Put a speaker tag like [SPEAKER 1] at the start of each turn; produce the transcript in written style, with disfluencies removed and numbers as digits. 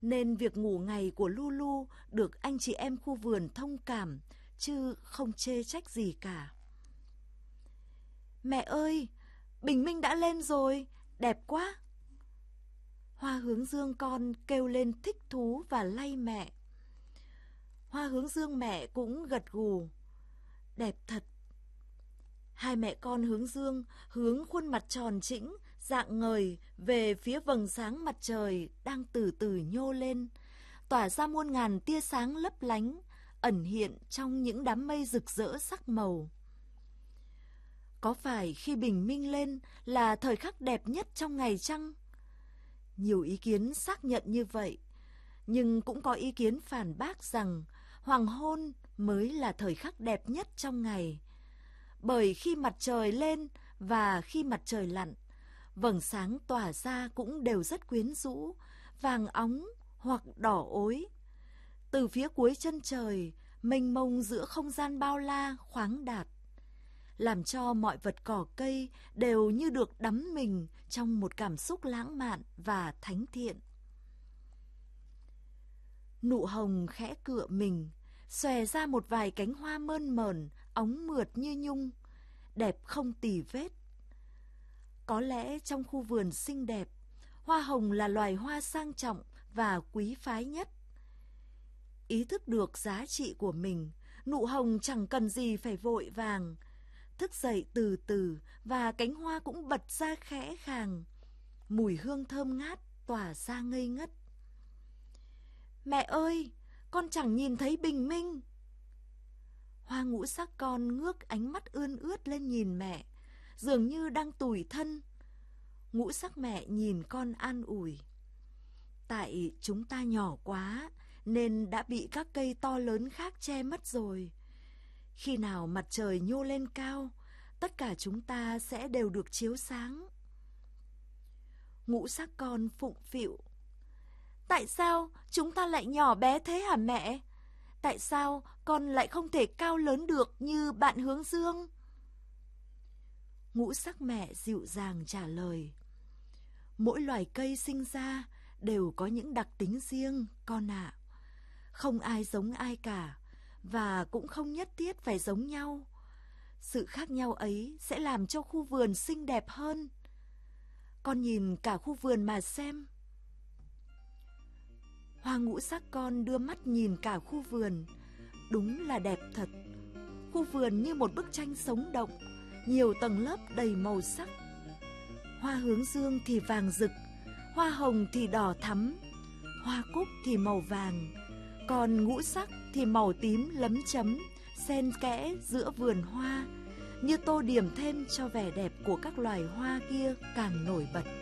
[SPEAKER 1] nên việc ngủ ngày của Lulu được anh chị em khu vườn thông cảm, chứ không chê trách gì cả. Mẹ ơi, bình minh đã lên rồi, đẹp quá. Hoa hướng dương con kêu lên thích thú và lay mẹ. Hoa hướng dương mẹ cũng gật gù. Đẹp thật. Hai mẹ con hướng dương hướng khuôn mặt tròn trĩnh, rạng ngời về phía vầng sáng mặt trời đang từ từ nhô lên, tỏa ra muôn ngàn tia sáng lấp lánh, ẩn hiện trong những đám mây rực rỡ sắc màu. Có phải khi bình minh lên là thời khắc đẹp nhất trong ngày chăng? Nhiều ý kiến xác nhận như vậy, nhưng cũng có ý kiến phản bác rằng hoàng hôn mới là thời khắc đẹp nhất trong ngày. Bởi khi mặt trời lên và khi mặt trời lặn, vầng sáng tỏa ra cũng đều rất quyến rũ, vàng óng hoặc đỏ ối. Từ phía cuối chân trời, mênh mông giữa không gian bao la, khoáng đạt, làm cho mọi vật cỏ cây đều như được đắm mình trong một cảm xúc lãng mạn và thánh thiện. Nụ hồng khẽ cựa mình, xòe ra một vài cánh hoa mơn mởn, óng mượt như nhung, đẹp không tì vết. Có lẽ trong khu vườn xinh đẹp, hoa hồng là loài hoa sang trọng và quý phái nhất. Ý thức được giá trị của mình, nụ hồng chẳng cần gì phải vội vàng, thức dậy từ từ và cánh hoa cũng bật ra khẽ khàng, mùi hương thơm ngát tỏa ra ngây ngất. Mẹ ơi, con chẳng nhìn thấy bình minh. Hoa ngũ sắc con ngước ánh mắt ươn ướt lên nhìn mẹ, dường như đang tủi thân. Ngũ sắc mẹ nhìn con an ủi. Tại chúng ta nhỏ quá nên đã bị các cây to lớn khác che mất rồi. Khi nào mặt trời nhô lên cao, tất cả chúng ta sẽ đều được chiếu sáng. Ngũ sắc con phụng phịu. Tại sao chúng ta lại nhỏ bé thế hả mẹ? Tại sao con lại không thể cao lớn được như bạn hướng dương? Ngũ sắc mẹ dịu dàng trả lời. Mỗi loài cây sinh ra đều có những đặc tính riêng, con ạ. Không ai giống ai cả, và cũng không nhất thiết phải giống nhau. Sự khác nhau ấy sẽ làm cho khu vườn xinh đẹp hơn. Con nhìn cả khu vườn mà xem. Hoa ngũ sắc con đưa mắt nhìn cả khu vườn. Đúng là đẹp thật. Khu vườn như một bức tranh sống động, nhiều tầng lớp đầy màu sắc. Hoa hướng dương thì vàng rực, hoa hồng thì đỏ thắm, hoa cúc thì màu vàng, còn ngũ sắc thì màu tím lấm chấm, xen kẽ giữa vườn hoa, như tô điểm thêm cho vẻ đẹp của các loài hoa kia càng nổi bật.